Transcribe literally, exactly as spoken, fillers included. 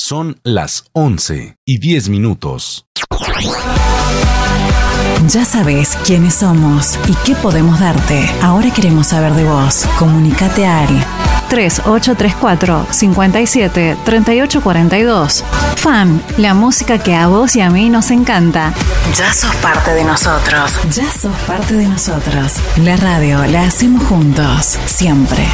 Son las once y diez minutos. Ya sabes quiénes somos y qué podemos darte. Ahora queremos saber de vos. Comunicate al tres ocho tres cuatro, cinco siete, tres ocho cuatro dos. Fan, la música que a vos y a mí nos encanta. Ya sos parte de nosotros. Ya sos parte de nosotros. La radio la hacemos juntos, siempre.